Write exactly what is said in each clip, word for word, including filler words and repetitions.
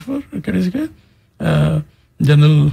ਕਿਹੜੇ ਸੀਗੇ ਜਨਰਲ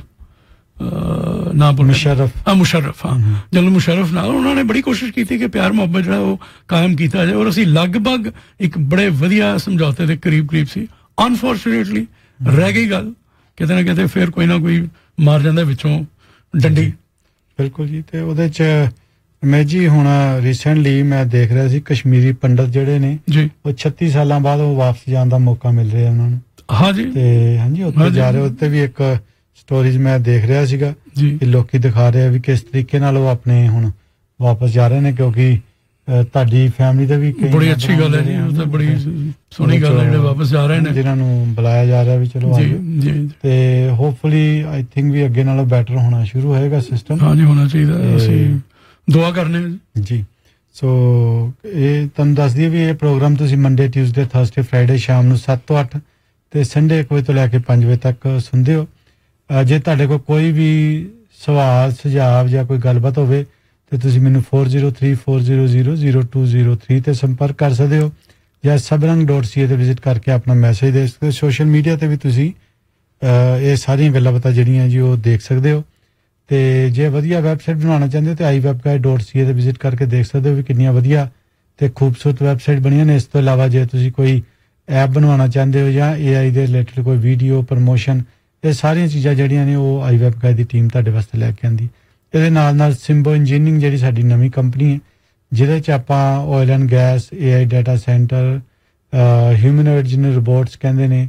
ਨਾ ਮੁਸ਼ਰਫ ਹਾਂ ਮੁਸ਼ਰਫ ਹਾਂ ਜਨਰਲ ਮੁਸ਼ਰਫ ਨਾਲ ਉਹਨਾਂ ਨੇ ਬੜੀ ਕੋਸ਼ਿਸ਼ ਕੀਤੀ ਕਿ ਪਿਆਰ ਮੁਹੱਬਤ ਜਿਹੜਾ ਉਹ ਕਾਇਮ ਕੀਤਾ ਜਾਏ ਔਰ ਅਸੀਂ ਲਗਭਗ ਇੱਕ ਬੜੇ ਵਧੀਆ ਸਮਝੌਤੇ ਦੇ ਕਰੀਬ ਕਰੀਬ ਸੀ। ਅਨਫੋਰਚੂਨੇਟਲੀ ਰਹਿ ਗਈ ਗੱਲ ਕਿਤੇ ਨਾ ਕਿਤੇ ਫਿਰ ਕੋਈ ਨਾ ਕੋਈ ਮਾਰ ਜਾਂਦਾ ਵਿੱਚੋਂ ਡੰਡੀ। ਬਿਲਕੁਲ ਜੀ। ਤੇ ਉਹਦੇ ਚ ਮੈਂ ਜੀ ਹੁਣ ਰੀਸੈਂਟਲੀ ਮੈਂ ਦੇਖ ਰਿਹਾ ਸੀ ਕਸ਼ਮੀਰੀ ਪੰਡਤ ਜਿਹੜੇ ਨੇ ਜੀ ਉਹ ਛੱਤੀ ਸਾਲਾਂ ਬਾਅਦ ਉਹ ਵਾਪਸ ਜਾਣ ਦਾ ਮੌਕਾ ਮਿਲ ਰਿਹਾ ਉਹਨਾਂ ਨੂੰ। ਹਾਂ ਜੀ ਤੇ ਹਾਂਜੀ ਉੱਥੇ ਜਾ ਰਹੇ ਉੱਤੇ ਵੀ ਇੱਕ ਸਟੋਰੀਜ਼ ਮੈਂ ਦੇਖ ਰਿਹਾ ਸੀਗਾ ਕਿ ਲੋਕੀ ਦਿਖਾ ਰਹੇ ਆ ਵੀ ਕਿਸ ਤਰੀਕੇ ਨਾਲ ਉਹ ਆਪਣੇ ਹੁਣ ਵਾਪਸ ਜਾ ਰਹੇ ਨੇ ਕਿਉਂਕਿ ਤੁਹਾਡੀ ਫੈਮਿਲੀ ਦੇ ਵੀ ਕਈ ਬੜੀ ਅੱਛੀ ਗੱਲ ਹੈ ਜੀ ਉਹ ਤਾਂ ਬੜੀ ਸੋਹਣੀ ਗੱਲ ਹੈ ਜਿਹੜੇ ਵਾਪਸ ਜਾ ਰਹੇ ਨੇ ਜਿਨ੍ਹਾਂ ਨੂੰ ਬੁਲਾਇਆ ਜਾ ਰਿਹਾ ਵੀ ਚਲੋ ਆ ਜਾਓ ਤੇ ਹੋਪਫੁਲੀ ਆਈ ਥਿੰਕ ਵੀ ਅੱਗੇ ਨਾਲੋਂ ਬੈਟਰ ਹੋਣਾ ਸ਼ੁਰੂ ਹੋਏਗਾ ਸਿਸਟਮ। ਹਾਂਜੀ ਹੋਣਾ ਚਾਹੀਦਾ ਅਸੀਂ ਦੁਆ ਕਰਨੇ ਜੀ। ਸੋ ਇਹ ਤੁਹਾਨੂੰ ਦੱਸ ਦਈਏ ਵੀ ਇਹ ਪ੍ਰੋਗਰਾਮ ਤੁਸੀਂ ਮੰਡੇ ਟਿਊਜ਼ਡੇ ਥਰਸਡੇ ਫਰਾਈਡੇ ਸ਼ਾਮ ਨੂੰ ਸੱਤ ਤੋਂ ਅੱਠ ਤੇ ਸੰਡੇ ਇੱਕ ਵਜੇ ਤੋਂ ਲੈ ਕੇ ਪੰਜ ਵਜੇ ਤੱਕ ਸੁਣਦੇ ਹੋ। ਜੇ ਤੁਹਾਡੇ ਕੋਲ ਕੋਈ ਵੀ ਸਵਾਲ ਸੁਝਾਅ ਜਾਂ ਕੋਈ ਗੱਲਬਾਤ ਹੋਵੇ ਤੇ ਤੁਸੀਂ ਮੈਨੂੰ four zero three four zero zero zero two zero three ਤੇ ਸੰਪਰਕ ਕਰ ਸਕਦੇ ਹੋ ਜਾਂ ਸਬਰੰਗ ਡਾਟ ਸੀ ਏ ਤੇ ਵਿਜ਼ਿਟ ਕਰਕੇ ਆਪਣਾ ਮੈਸੇਜ ਦੇ ਸਕਦੇ ਹੋ। ਸੋਸ਼ਲ ਮੀਡੀਆ ਤੇ ਵੀ ਤੁਸੀਂ ਇਹ ਸਾਰੀਆਂ ਗੱਲਾਂ ਬਾਤਾਂ ਜਿਹੜੀਆਂ ਜੀ ਉਹ ਦੇਖ ਸਕਦੇ ਹੋ ਤੇ ਜੇ ਵਧੀਆ ਵੈਬਸਾਈਟ ਬਣਾਉਣਾ ਚਾਹੁੰਦੇ ਹੋ ਤੇ ਆਈ ਵੈਬ ਗਾਈਡ ਡਾਟ ਸੀ ਏ ਤੇ ਵਿਜ਼ਿਟ ਕਰਕੇ ਦੇਖ ਸਕਦੇ ਹੋ ਵੀ ਕਿੰਨੀਆਂ ਵਧੀਆ ਤੇ ਖੂਬਸੂਰਤ ਵੈਬਸਾਈਟ ਬਣੀਆਂ ਨੇ। ਇਸ ਤੋਂ ਇਲਾਵਾ ਜੇ ਤੁਸੀਂ ਕੋਈ ਐਪ ਬਣਵਾਉਣਾ ਚਾਹੁੰਦੇ ਹੋ ਜਾਂ ਏ ਆਈ ਦੇ ਰਿਲੇਟਡ ਕੋਈ ਵੀਡੀਓ ਪ੍ਰਮੋਸ਼ਨ ਇਹ ਸਾਰੀਆਂ ਚੀਜ਼ਾਂ ਜਿਹੜੀਆਂ ਨੇ ਉਹ ਆਈ ਵੈਬ ਗਾਈਡ ਦੀ ਟੀਮ ਤੁਹਾਡੇ ਵਾਸਤੇ ਲੈ ਕੇ ਆਉਂਦੀ। ਇਹਦੇ ਨਾਲ ਨਾਲ ਸਿੰਬੋ ਇੰਜੀਨੀਅਰਿੰਗ ਜਿਹੜੀ ਸਾਡੀ ਨਵੀਂ ਕੰਪਨੀ ਹੈ ਜਿਹਦੇ 'ਚ ਆਪਾਂ oil and gas A I data centre ਹਿਊਮਨੋਇਡ ਜਿਹਨੂੰ ਰੋਬੋਟਸ ਕਹਿੰਦੇ ਨੇ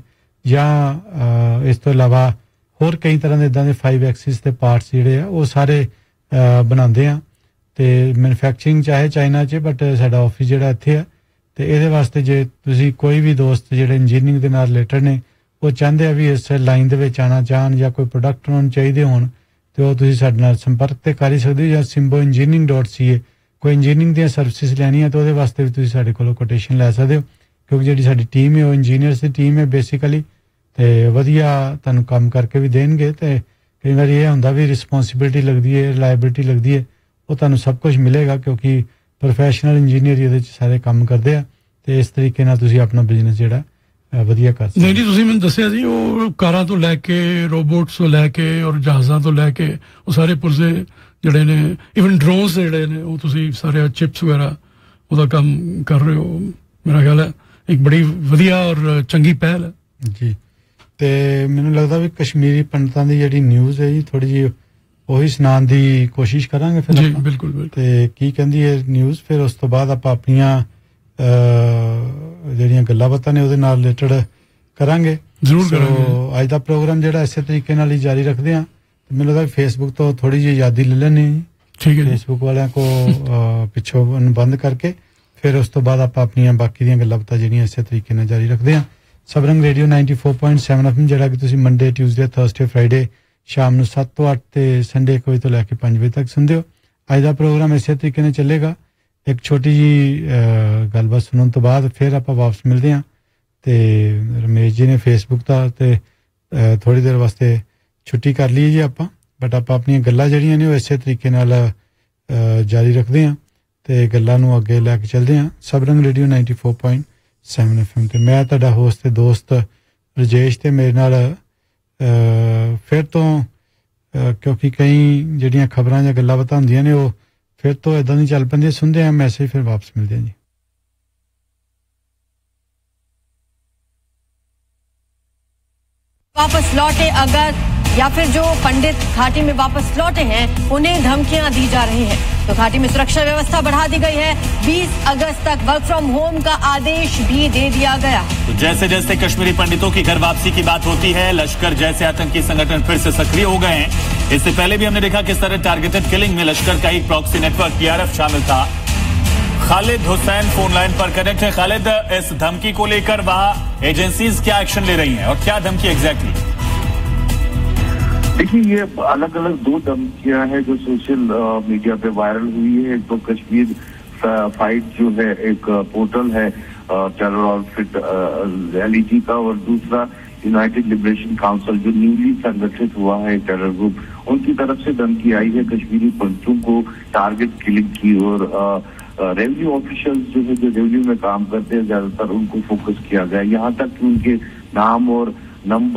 ਜਾਂ ਇਸ ਤੋਂ ਇਲਾਵਾ ਹੋਰ ਕਈ ਤਰ੍ਹਾਂ ਦੇ ਇੱਦਾਂ ਦੇ ਫਾਈਵ ਐਕਸਿਸ ਦੇ ਪਾਰਟਸ ਜਿਹੜੇ ਆ ਉਹ ਸਾਰੇ ਬਣਾਉਂਦੇ ਆ ਤੇ ਮੈਨੂਫੈਕਚਰਿੰਗ ਚਾਹੇ ਚਾਈਨਾ 'ਚ ਬਟ ਸਾਡਾ ਆਫਿਸ ਜਿਹੜਾ ਇੱਥੇ ਆ ਤੇ ਇਹਦੇ ਵਾਸਤੇ ਜੇ ਤੁਸੀਂ ਕੋਈ ਵੀ ਦੋਸਤ ਜਿਹੜੇ ਇੰਜੀਨੀਅਰਿੰਗ ਦੇ ਨਾਲ ਰਿਲੇਟਡ ਨੇ ਉਹ ਚਾਹੁੰਦੇ ਆ ਵੀ ਇਸ ਲਾਈਨ ਦੇ ਵਿੱਚ ਆਉਣਾ ਚਾਹਣ ਜਾਂ ਕੋਈ ਪ੍ਰੋਡਕਟ ਉਹਨਾਂ ਨੂੰ ਚਾਹੀਦੇ ਹੋਣ ਤੇ ਉਹ ਤੁਸੀਂ ਸਾਡੇ ਨਾਲ ਸੰਪਰਕ ਤੇ ਕਰ ਹੀ ਸਕਦੇ ਹੋ ਜਾਂ ਸਿੰਬੋ ਇੰਜੀਨੀਅਰਿੰਗ ਡਾਟ ਸੀ ਏ ਕੋਈ ਇੰਜੀਨੀਅਰਿੰਗ ਦੀਆਂ ਸਰਵਿਸਿਜ਼ ਲੈਣੀਆਂ ਤਾਂ ਉਹਦੇ ਵਾਸਤੇ ਵੀ ਤੁਸੀਂ ਸਾਡੇ ਕੋਲੋਂ ਕੋਟੇਸ਼ਨ ਲੈ ਸਕਦੇ ਹੋ ਕਿਉਂਕਿ ਜਿਹੜੀ ਸਾਡੀ ਟੀਮ ਹੈ ਉਹ ਇੰਜੀਨੀਅਰਸ ਦੀ ਟੀਮ ਹੈ ਬੇਸਿਕਲੀ ਤੇ ਵਧੀਆ ਤੁਹਾਨੂੰ ਕੰਮ ਕਰਕੇ ਵੀ ਦੇਣਗੇ ਤੇ ਕਈ ਵਾਰੀ ਇਹ ਹੁੰਦਾ ਵੀ ਰਿਸਪੌਂਸਿਬਿਲਿਟੀ ਲੱਗਦੀ ਹੈ ਰਿਲਾਇਬਿਲਿਟੀ ਲੱਗਦੀ ਹੈ ਉਹ ਤੁਹਾਨੂੰ ਸਭ ਕੁਝ ਮਿਲੇਗਾ ਕਿਉਂਕਿ ਪ੍ਰੋਫੈਸ਼ਨਲ ਇੰਜੀਨੀਅਰ ਇਹਦੇ 'ਚ ਸਾਰੇ ਕੰਮ ਕਰਦੇ ਆ ਤੇ ਇਸ ਤਰੀਕੇ ਨਾਲ ਤੁਸੀਂ ਆਪਣਾ ਬਿਜ਼ਨਸ ਜਿਹੜਾ ਵਧੀਆ ਕਰ ਸਕਦੇ। ਨਹੀਂ ਜੀ ਤੁਸੀਂ ਮੈਨੂੰ ਦੱਸਿਆ ਸੀ ਉਹ ਕਾਰਾਂ ਤੋਂ ਲੈ ਕੇ ਰੋਬੋਟਸ ਤੋਂ ਲੈ ਕੇ ਔਰ ਜਹਾਜ਼ਾਂ ਤੋਂ ਲੈ ਕੇ ਉਹ ਸਾਰੇ ਪੁਰਜ਼ੇ ਜਿਹੜੇ ਨੇ ਇਵਨ ਡਰੋਨਸ ਜਿਹੜੇ ਨੇ ਉਹ ਤੁਸੀਂ ਸਾਰੇ ਚਿਪਸ ਵਗੈਰਾ ਉਹਦਾ ਕੰਮ ਕਰ ਰਹੇ ਹੋ ਮੇਰਾ ਖਿਆਲ ਹੈ ਇੱਕ ਬੜੀ ਵਧੀਆ ਔਰ ਚੰਗੀ ਪਹਿਲ ਹੈ ਜੀ। ਤੇ ਮੈਨੂੰ ਲੱਗਦਾ ਵੀ ਕਸ਼ਮੀਰੀ ਪੰਡਤਾਂ ਦੀ ਜਿਹੜੀ ਨਿਊਜ਼ ਹੈ ਜੀ ਥੋੜੀ ਜਿਹੀ ਉਹੀ ਸੁਣਾਉਣ ਦੀ ਕੋਸ਼ਿਸ਼ ਕਰਾਂਗੇ ਫਿਰ ਜੀ ਬਿਲਕੁਲ ਬਿਲਕੁਲ ਤੇ ਕੀ ਕਹਿੰਦੀ ਹੈ ਨਿਊਜ਼ ਫਿਰ ਉਸ ਤੋਂ ਬਾਅਦ ਆਪਾਂ ਆਪਣੀਆਂ ਜਿਹੜੀਆਂ ਗੱਲਾਂ ਬਾਤਾਂ ਨੇ ਉਹਦੇ ਨਾਲ ਰਿਲੇਟਡ ਕਰਾਂਗੇ ਜ਼ਰੂਰ ਕਰਾਂਗੇ। ਅੱਜ ਦਾ ਪ੍ਰੋਗਰਾਮ ਜਿਹੜਾ ਇਸੇ ਤਰੀਕੇ ਨਾਲ ਹੀ ਜਾਰੀ ਰੱਖਦੇ ਹਾਂ ਤੇ ਮੈਨੂੰ ਲੱਗਦਾ ਫੇਸਬੁੱਕ ਤੋਂ ਥੋੜੀ ਜਿਹੀ ਆਜ਼ਾਦੀ ਲੈ ਲੈਣੀ ਠੀਕ ਹੈ ਫੇਸਬੁੱਕ ਵਾਲਿਆਂ ਕੋ ਪਿੱਛੋਂ ਬੰਦ ਕਰਕੇ ਫਿਰ ਉਸ ਤੋਂ ਬਾਅਦ ਆਪਾਂ ਆਪਣੀਆਂ ਬਾਕੀ ਦੀਆਂ ਗੱਲਾਂ ਬਾਤਾਂ ਜਿਹੜੀਆਂ ਇਸੇ ਤਰੀਕੇ ਨਾਲ ਜਾਰੀ ਰੱਖਦੇ ਹਾਂ। ਸਬਰੰਗ radio ninety-four point seven F M ਜਿਹੜਾ ਕਿ ਤੁਸੀਂ ਮੰਡੇ ਟਿਊਜ਼ਡੇ ਥਰਸਡੇ ਫਰਾਈਡੇ ਸ਼ਾਮ ਨੂੰ ਸੱਤ ਤੋਂ ਅੱਠ ਤੇ ਸੰਡੇ ਇੱਕ ਵਜੇ ਤੋਂ ਲੈ ਕੇ ਪੰਜ ਵਜੇ ਤੱਕ ਸੁਣਦੇ ਹੋ। ਅੱਜ ਦਾ ਪ੍ਰੋਗਰਾਮ ਇਸੇ ਤਰੀਕੇ ਨਾਲ ਚੱਲੇਗਾ। ਇੱਕ ਛੋਟੀ ਜੀ ਗੱਲਬਾਤ ਸੁਣਨ ਤੋਂ ਬਾਅਦ ਫਿਰ ਆਪਾਂ ਵਾਪਸ ਮਿਲਦੇ ਹਾਂ ਤੇ ਰਮੇਸ਼ ਜੀ ਨੇ ਫੇਸਬੁੱਕ ਦਾ ਤੇ ਥੋੜੀ ਦੇਰ ਵਾਸਤੇ ਛੁੱਟੀ ਕਰ ਲਈ ਜੀ ਆਪਾਂ ਬਟ ਆਪਾਂ ਆਪਣੀਆਂ ਗੱਲਾਂ ਜਿਹੜੀਆਂ ਨੇ ਉਹ ਇਸੇ ਤਰੀਕੇ ਨਾਲ ਜਾਰੀ ਰੱਖਦੇ ਹਾਂ ਤੇ ਗੱਲਾਂ ਨੂੰ ਅੱਗੇ ਲੈ ਕੇ ਚੱਲਦੇ ਹਾਂ। ਸਬਰੰਗ radio ninety-four point seven F M ਤੇ ਮੈਂ ਤੁਹਾਡਾ ਹੋਸਟ ਤੇ ਦੋਸਤ ਰਜੇਸ਼ ਤੇ ਮੇਰੇ ਨਾਲ ਫਿਰ ਤੋਂ ਕਿਉਂਕਿ ਕਈ ਜਿਹੜੀਆਂ ਖਬਰਾਂ ਜਾਂ ਗੱਲਾਂ ਬਾਤਾਂ ਹੁੰਦੀਆਂ ਨੇ ਉਹ ਫਿਰ ਤੋਂ ਇਦਾਂ ਦੀ ਚੱਲ ਪੈਂਦੀ ਸੁਣਦੇ ਆ ਮੈਸੇਜ ਫਿਰ ਵਾਪਸ ਮਿਲਦੇ ਆ ਜੀ। वापस लौटे अगर या फिर जो पंडित घाटी में वापस लौटे हैं उन्हें धमकियां दी जा रही हैं तो घाटी में सुरक्षा व्यवस्था बढ़ा दी गई है। बीस अगस्त तक वर्क फ्रॉम होम का आदेश भी दे दिया गया। तो जैसे जैसे कश्मीरी पंडितों की घर वापसी की बात होती है लश्कर जैसे आतंकी संगठन फिर से सक्रिय हो गए हैं। इससे पहले भी हमने देखा किस तरह टारगेटेड किलिंग में लश्कर का एक proxy network P R F शामिल था। खालिद हुसैन फोन लाइन पर कनेक्ट है। खालिद, इस धमकी को लेकर वहां एजेंसीज क्या एक्शन ले रही हैं और क्या धमकी एग्जैक्टली? देखिए ये अलग अलग दो धमकियां हैं जो सोशल मीडिया पे वायरल हुई है। एक तो कश्मीर फाइट जो है एक पोर्टल है टेरर आउटफिट एल ई जी का और दूसरा यूनाइटेड लिबरेशन काउंसिल जो न्यूली संगठित हुआ है टेरर ग्रुप उनकी तरफ से धमकी आई है कश्मीरी पंडितों को टारगेट किलिंग की और रेवेन्यू ऑफिशियल्स जो है जो रेवेन्यू में काम करते हैं ज्यादातर उनको फोकस किया गया। यहाँ तक कि उनके नाम और नंबर